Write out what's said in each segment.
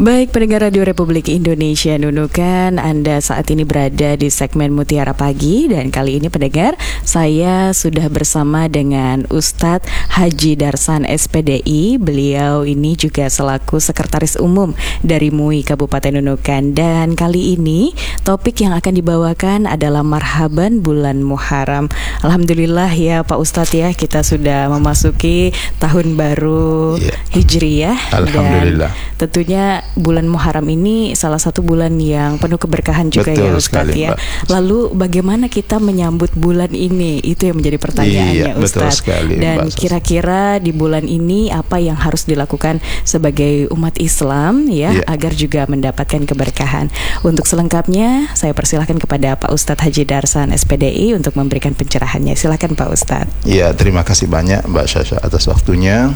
Baik pendengar Radio Republik Indonesia Nunukan, Anda saat ini berada di segmen Mutiara Pagi. Dan kali ini pendengar, saya sudah bersama dengan Ustadz Haji Darsan SPDI. Beliau ini juga selaku Sekretaris Umum dari MUI Kabupaten Nunukan. Dan kali ini topik yang akan dibawakan adalah Marhaban Bulan Muharram. Alhamdulillah ya Pak Ustadz ya, kita sudah memasuki tahun baru Hijriyah. Alhamdulillah. Dan tentunya bulan Muharram ini salah satu bulan yang penuh keberkahan juga. Betul ya Ustadz ya. Lalu bagaimana kita menyambut bulan ini? Itu yang menjadi pertanyaannya Ustadz. Dan kira-kira di bulan ini apa yang harus dilakukan sebagai umat Islam ya agar juga mendapatkan keberkahan. Untuk selengkapnya saya persilahkan kepada Pak Ustadz Haji Darsan SPDI untuk memberikan pencerahannya. Silakan Pak Ustadz. Ya, terima kasih banyak Mbak Syasha atas waktunya.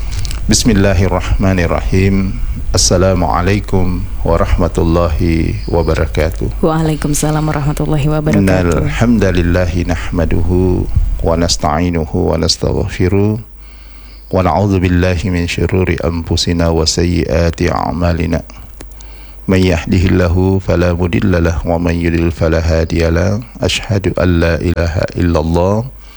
Bismillahirrahmanirrahim. Assalamualaikum warahmatullahi wabarakatuh. Waalaikumsalam warahmatullahi wabarakatuh. Alhamdulillahi nahmaduhu wa nasta'inuhu wa nastaghfiruh wa na'udzu billahi min syururi anfusina wa sayyiati a'malina. May yahdihillahu fala mudilla lahu wa may yudlil fala hadiya lahu. Asyhadu an la ilaha illallah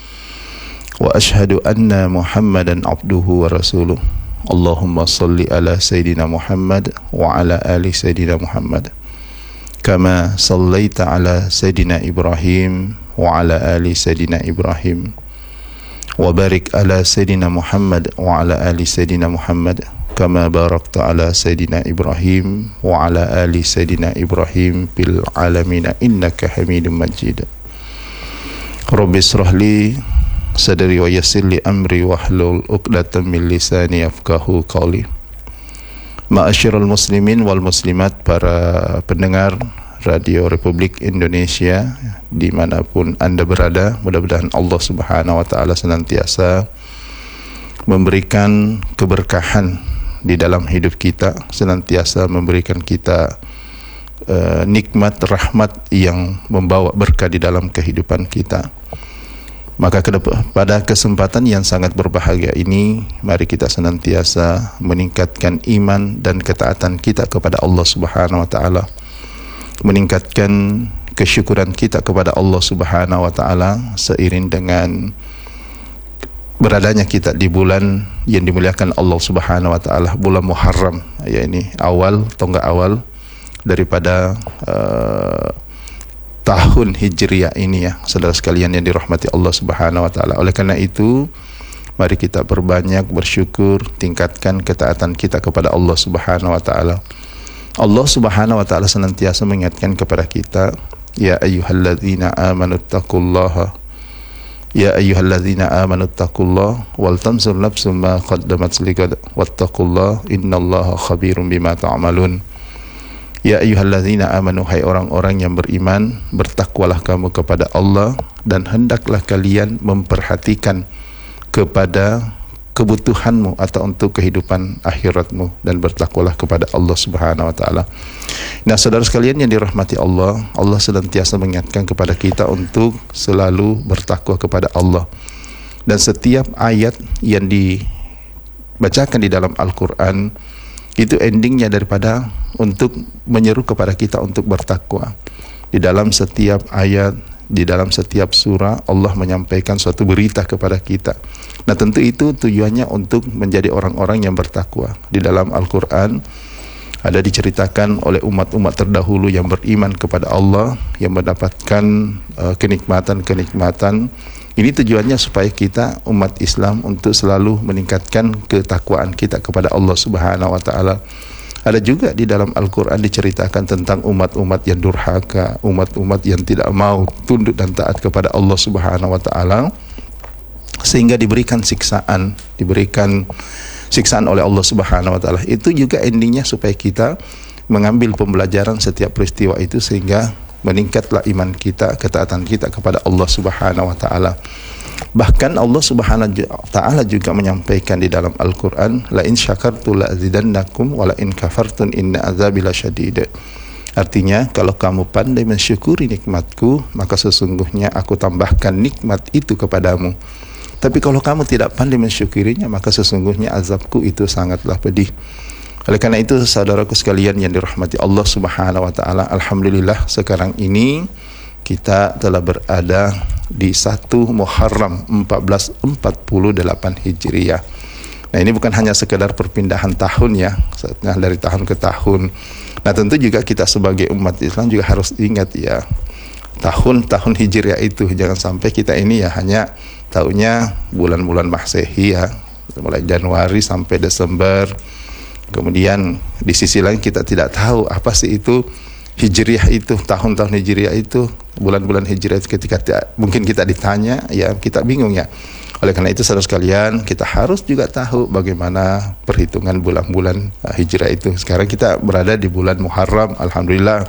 wa asyhadu anna Muhammadan abduhu wa rasuluh. Allahumma salli ala Sayyidina Muhammad wa ala ali Sayyidina Muhammad kama sallaita ala Sayyidina Ibrahim wa ala ali Sayyidina Ibrahim wa barik ala Sayyidina Muhammad wa ala ali Sayyidina Muhammad kama barakta ala Sayyidina Ibrahim wa ala ali Sayyidina Ibrahim fil alamin innaka Hamidum Majid. Rabbi israh li sadri wa yassir li amri wahlul 'uqdatam min lisani yafqahu qawli. Ma'asyiral muslimin wal muslimat, para pendengar Radio Republik Indonesia dimanapun Anda berada, mudah-mudahan Allah Subhanahu wa Ta'ala senantiasa memberikan keberkahan di dalam hidup kita, senantiasa memberikan kita nikmat rahmat yang membawa berkah di dalam kehidupan kita. Maka pada kesempatan yang sangat berbahagia ini, mari kita senantiasa meningkatkan iman dan ketaatan kita kepada Allah Subhanahu wa Ta'ala, meningkatkan kesyukuran kita kepada Allah Subhanahu wa Ta'ala seiring dengan beradanya kita di bulan yang dimuliakan Allah Subhanahu wa Ta'ala, bulan Muharram. Ya, ini awal, tonggak awal daripada tahun Hijriyah ini ya, saudara sekalian yang dirahmati Allah Subhanahu wa Ta'ala. Oleh karena itu, mari kita perbanyak bersyukur, tingkatkan ketaatan kita kepada Allah Subhanahu wa Ta'ala. Allah Subhanahu wa Ta'ala senantiasa mengingatkan kepada kita, ya ayyuhalladzina amanu taqullaha, ya ayyuhalladzina amanu taqullaha wal tanzur nafsum ma qaddamat lighad wattaqullaha innallaha khabirum bima ta'malun. Ya ayyuhalladzina amanu, hai orang-orang yang beriman, bertakwalah kamu kepada Allah dan hendaklah kalian memperhatikan kepada kebutuhanmu atau untuk kehidupan akhiratmu, dan bertakwalah kepada Allah Subhanahu wa Ta'ala. Nah, saudara sekalian yang dirahmati Allah, Allah senantiasa mengingatkan kepada kita untuk selalu bertakwa kepada Allah. Dan setiap ayat yang dibacakan di dalam Al-Quran itu endingnya daripada untuk menyeru kepada kita untuk bertakwa. Di dalam setiap ayat, di dalam setiap surah, Allah menyampaikan suatu berita kepada kita. Nah, tentu itu tujuannya untuk menjadi orang-orang yang bertakwa. Di dalam Al-Quran ada diceritakan oleh umat-umat terdahulu yang beriman kepada Allah, yang mendapatkan kenikmatan-kenikmatan. Ini tujuannya supaya kita umat Islam untuk selalu meningkatkan ketakwaan kita kepada Allah Subhanahu wa Ta'ala. Ada juga di dalam Al-Quran diceritakan tentang umat-umat yang durhaka, umat-umat yang tidak mau tunduk dan taat kepada Allah Subhanahu wa Ta'ala, sehingga diberikan siksaan oleh Allah Subhanahu wa Ta'ala. Itu juga endingnya supaya kita mengambil pembelajaran setiap peristiwa itu, sehingga meningkatlah iman kita, ketaatan kita kepada Allah Subhanahu wa Ta'ala. Bahkan Allah Subhanahu wa Ta'ala juga menyampaikan di dalam Al-Quran, la in syakartu la azidannakum wa la in kafartun inna azabi lasyadid. Artinya, kalau kamu pandai mensyukuri nikmatku, maka sesungguhnya aku tambahkan nikmat itu kepadamu. Tapi kalau kamu tidak pandai mensyukurinya, maka sesungguhnya azabku itu sangatlah pedih. Oleh karena itu saudaraku sekalian yang dirahmati Allah Subhanahu wa taala, alhamdulillah sekarang ini kita telah berada di 1 Muharram 1448 Hijriah. Nah, ini bukan hanya sekedar perpindahan tahun ya, dari tahun ke tahun. Nah, tentu juga kita sebagai umat Islam juga harus ingat ya, tahun-tahun Hijriah itu jangan sampai kita ini ya hanya tahunya bulan-bulan Masehi ya, mulai Januari sampai Desember. Kemudian di sisi lain kita tidak tahu apa sih itu Hijriah itu, tahun-tahun Hijriah itu, bulan-bulan Hijriah itu. Ketika mungkin kita ditanya ya kita bingung ya. Oleh karena itu saudara sekalian, kita harus juga tahu bagaimana perhitungan bulan-bulan Hijriah itu. Sekarang kita berada di bulan Muharram, alhamdulillah,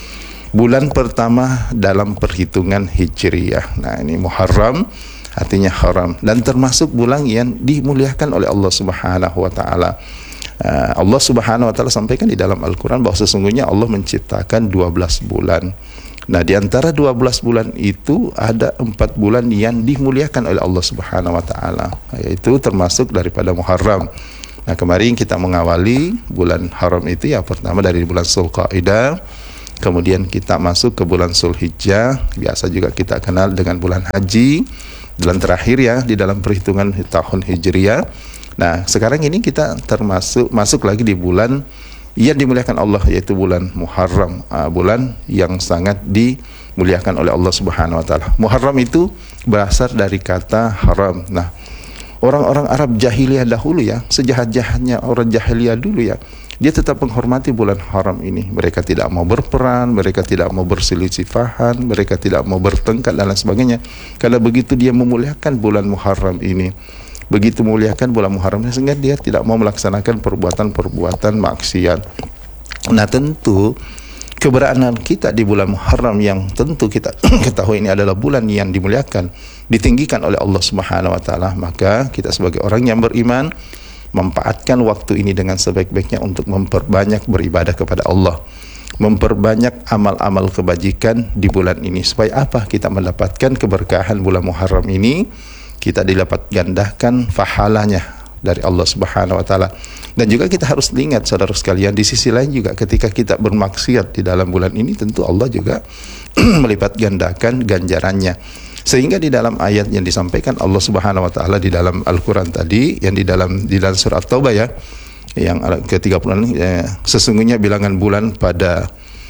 bulan pertama dalam perhitungan Hijriah. Nah, ini Muharram artinya haram, dan termasuk bulan yang dimuliakan oleh Allah Subhanahu wa taala. Allah Subhanahu wa taala sampaikan di dalam Al-Qur'an bahwa sesungguhnya Allah menciptakan 12 bulan. Nah, di antara 12 bulan itu ada 4 bulan yang dimuliakan oleh Allah Subhanahu wa taala, yaitu termasuk daripada Muharram. Nah, kemarin kita mengawali bulan haram itu ya, pertama dari bulan Zulqa'dah, kemudian kita masuk ke bulan Zulhijjah, biasa juga kita kenal dengan bulan haji, bulan terakhir ya di dalam perhitungan tahun Hijriah. Nah, sekarang ini kita masuk lagi di bulan yang dimuliakan Allah, yaitu bulan Muharram, bulan yang sangat dimuliakan oleh Allah Subhanahu wa taala. Muharram itu berasal dari kata haram. Nah, orang-orang Arab jahiliyah dahulu ya, sejahat-jahatnya orang jahiliyah dulu ya, dia tetap menghormati bulan haram ini. Mereka tidak mau berperang, mereka tidak mau berselisih-sifahan, mereka tidak mau bertengkar dan lain sebagainya, karena begitu dia memuliakan bulan Muharram ini, begitu memuliakan bulan Muharram ini, sehingga dia tidak mau melaksanakan perbuatan-perbuatan maksiat. Nah, tentu keberadaan kita di bulan Muharram yang tentu kita ketahui ini adalah bulan yang dimuliakan, ditinggikan oleh Allah Subhanahu wa taala, maka kita sebagai orang yang beriman memanfaatkan waktu ini dengan sebaik-baiknya untuk memperbanyak beribadah kepada Allah, memperbanyak amal-amal kebajikan di bulan ini. Supaya apa? Kita mendapatkan keberkahan bulan Muharram ini, kita didapat gandakan pahalanya dari Allah Subhanahu wa taala. Dan juga kita harus ingat saudara sekalian, di sisi lain juga ketika kita bermaksiat di dalam bulan ini, tentu Allah juga melipat gandakan ganjarannya. Sehingga di dalam ayat yang disampaikan Allah Subhanahu wa taala di dalam Al-Qur'an tadi, yang di dalam surah Taubah ya, yang ke-36, sesungguhnya bilangan bulan pada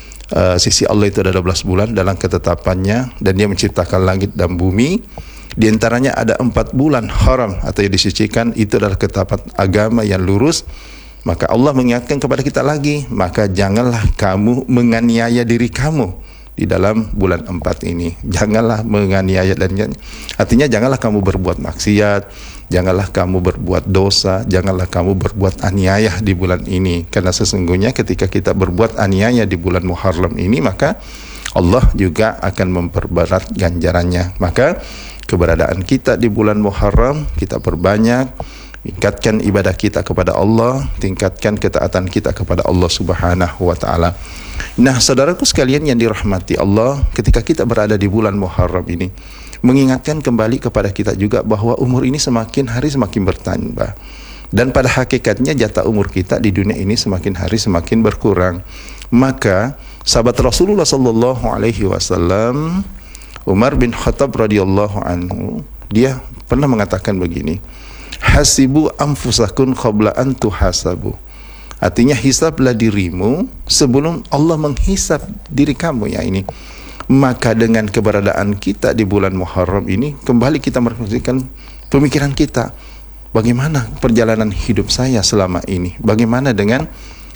sisi Allah itu ada 12 bulan dalam ketetapannya, dan Dia menciptakan langit dan bumi. Di antaranya ada 4 bulan haram atau yang disucikan, itu adalah ketetapan agama yang lurus. Maka Allah mengingatkan kepada kita lagi, maka janganlah kamu menganiaya diri kamu di dalam bulan 4 ini. Janganlah menganiaya, dan artinya janganlah kamu berbuat maksiat, janganlah kamu berbuat dosa, janganlah kamu berbuat aniaya di bulan ini. Karena sesungguhnya ketika kita berbuat aniaya di bulan Muharram ini, maka Allah juga akan memperberat ganjarannya. Maka keberadaan kita di bulan Muharram, kita perbanyak, tingkatkan ibadah kita kepada Allah, tingkatkan ketaatan kita kepada Allah Subhanahu wa taala. Nah, saudaraku sekalian yang dirahmati Allah, ketika kita berada di bulan Muharram ini, mengingatkan kembali kepada kita juga bahwa umur ini semakin hari semakin bertambah. Dan pada hakikatnya jatah umur kita di dunia ini semakin hari semakin berkurang. Maka sahabat Rasulullah sallallahu alaihi wasallam, Umar bin Khattab radhiyallahu anhu, dia pernah mengatakan begini, hasibu anfusakum qabla an tuhasabu. Artinya hisablah dirimu sebelum Allah menghisab diri kamu ya ini. Maka dengan keberadaan kita di bulan Muharram ini, kembali kita merefleksikan pemikiran kita. Bagaimana perjalanan hidup saya selama ini? Bagaimana dengan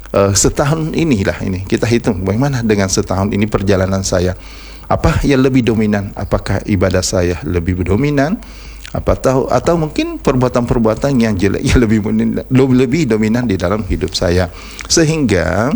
setahun inilah ini? Kita hitung bagaimana dengan setahun ini perjalanan saya. Apa yang lebih dominan? Apakah ibadah saya lebih dominan? Atau mungkin perbuatan-perbuatan yang jelek yang lebih dominan di dalam hidup saya. Sehingga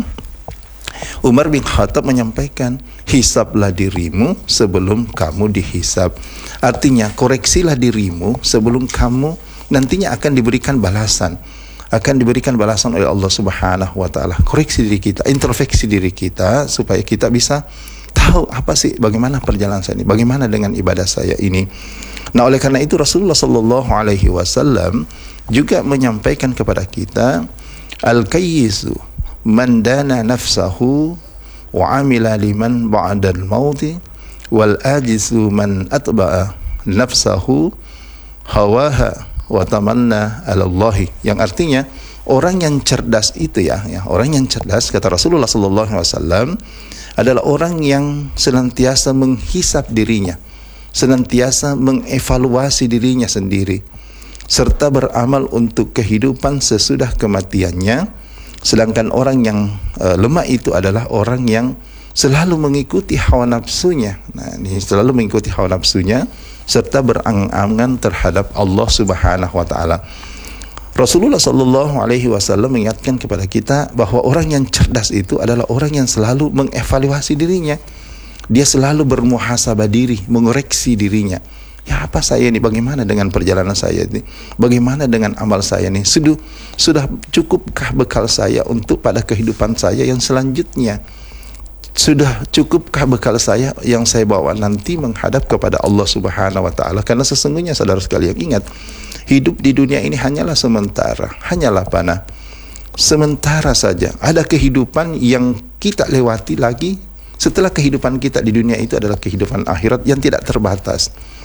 Umar bin Khattab menyampaikan, hisablah dirimu sebelum kamu dihisab. Artinya koreksilah dirimu sebelum kamu nantinya akan diberikan balasan. Akan diberikan balasan oleh Allah Subhanahu wa taala. Koreksi diri kita, introspeksi diri kita supaya kita bisa tahu apa sih, bagaimana perjalanan saya ini, bagaimana dengan ibadah saya ini. Nah, oleh karena itu Rasulullah sallallahu alaihi wasallam juga menyampaikan kepada kita Al-kayyisu man dana nafsahu wa amila liman ba'dal mauti wal ajisu man atba'a nafsahu hawaha wa tamanna 'ala Allah. Yang artinya orang yang cerdas itu ya, orang yang cerdas kata Rasulullah sallallahu alaihi wasallam adalah orang yang senantiasa menghisap dirinya, senantiasa mengevaluasi dirinya sendiri, serta beramal untuk kehidupan sesudah kematiannya. Sedangkan orang yang lemah itu adalah orang yang selalu mengikuti hawa nafsunya. Nah, ini selalu mengikuti hawa nafsunya serta berangan-angan terhadap Allah Subhanahu wa taala. Rasulullah sallallahu alaihi wasallam mengingatkan kepada kita bahwa orang yang cerdas itu adalah orang yang selalu mengevaluasi dirinya. Dia selalu bermuhasabah diri, mengoreksi dirinya. Ya, apa saya ini? Bagaimana dengan perjalanan saya ini? Bagaimana dengan amal saya ini? Sudah cukupkah bekal saya untuk pada kehidupan saya yang selanjutnya? Sudah cukupkah bekal saya yang saya bawa nanti menghadap kepada Allah Subhanahu wa taala? Karena sesungguhnya saudara sekalian ingat, hidup di dunia ini hanyalah sementara, hanyalah panah. Sementara saja. Ada kehidupan yang kita lewati lagi setelah kehidupan kita di dunia itu adalah kehidupan akhirat yang tidak terbatas.